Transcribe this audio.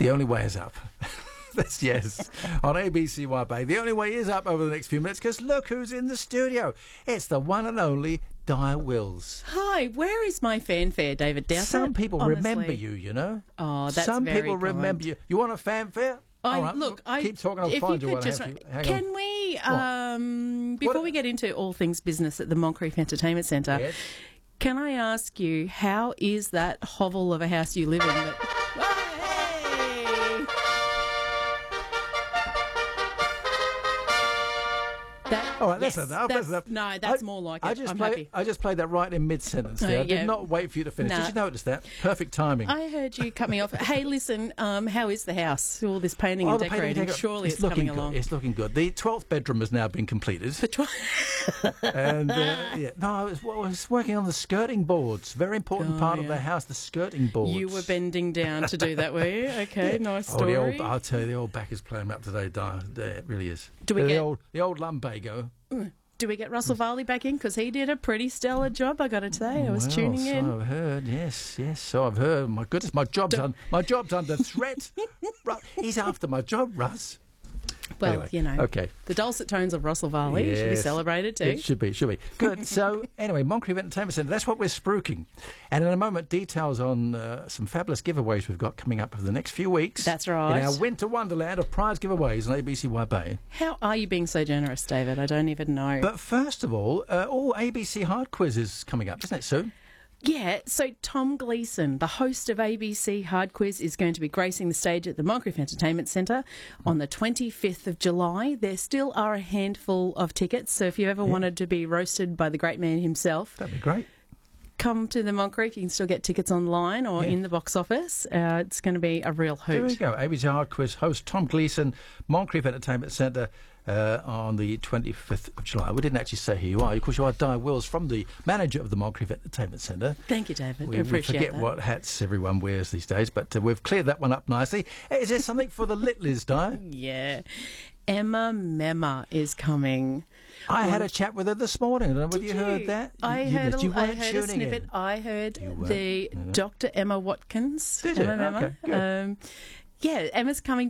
The only way is up. That's yes. On ABCY Bay, the only way is up over the next few minutes because look who's in the studio. It's the one and only Di Wills. Hi, where is my fanfare, David Dowsett? Some people remember Honestly. you know. Oh, that's Some very people remember you. You want a fanfare? All right, keep talking. I'll find you one. Can we, before we get into all things business at the Moncrief Entertainment Centre, Yes. can I ask you, how is that hovel of a house you live in? All right, that's enough. That's enough. No, that's more like it. I'm happy. I just played that right in mid-sentence there. I did not wait for you to finish. Did you notice that? Perfect timing. I heard you cut me off. Hey, listen, how is the house? All this painting and decorating. Surely it's coming along. It's looking good. The 12th bedroom has now been completed. And, I was working on the skirting boards. Very important part of the house, the skirting boards. You were bending down to do that, were you? Okay, nice story. I'll tell you, the old back is playing up today, Di. It really is. Do we the old lumbago. Do we get Russell Varley back in? Because he did a pretty stellar job, I got to say. I was tuning in. So I've heard, yes, so I've heard. My goodness, my job's under threat. He's after my job, Russ. Well, anyway, okay. The dulcet tones of Russell Varley should be celebrated too. It should be. Good. So, anyway, Moncrief Entertainment Centre, that's what we're spruiking. And in a moment, details on some fabulous giveaways we've got coming up over the next few weeks. That's right. In our winter wonderland of prize giveaways on ABCY Bay. How are you being so generous, David? I don't even know. But first of all ABC Hard Quiz is coming up, isn't it, Sue? Yeah, so Tom Gleeson, the host of ABC Hard Quiz, is going to be gracing the stage at the Moncrief Entertainment Centre on the 25th of July. There still are a handful of tickets, so if you ever wanted to be roasted by the great man himself... That'd be great. Come to the Moncrief. You can still get tickets online or in the box office. It's going to be a real hoot. There we go. ABC Hard Quiz host Tom Gleeson, Moncrief Entertainment Centre on the 25th of July. We didn't actually say who you are. Of course, you are Di Wills, from the manager of the Moncrief Entertainment Centre. Thank you, David. We appreciate forget that. what hats everyone wears these days, but we've cleared that one up nicely. Is there something for the Littlies, Di? Yeah. Emma Memma is coming. I had a chat with her this morning. I don't know whether you heard that. I heard a snippet. I heard the Dr. Emma Watkins. Did you? Emma Memma. Okay, good. Emma's coming